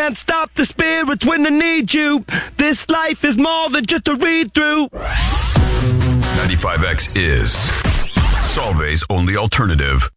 can't stop the spirits when they need you. This life is more than just a read-through. 95X is Solvay's only alternative.